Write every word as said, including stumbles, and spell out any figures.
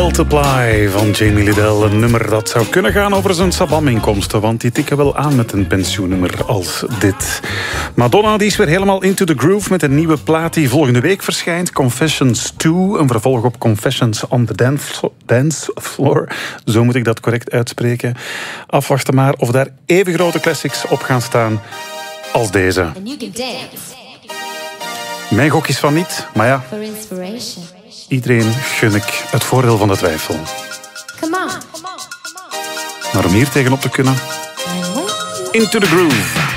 Multiply van Jamie Lidell. Een nummer dat zou kunnen gaan over zijn Sabam-inkomsten, want die tikken wel aan met een pensioennummer als dit. Madonna die is weer helemaal into the groove met een nieuwe plaat die volgende week verschijnt. Confessions twee, een vervolg op Confessions on the Dance, dance Floor. Zo moet ik dat correct uitspreken. Afwachten maar of daar even grote classics op gaan staan als deze. Mijn gok is van niet, maar ja, iedereen gun ik het voordeel van de twijfel. Maar om hier tegenop te kunnen, into the groove.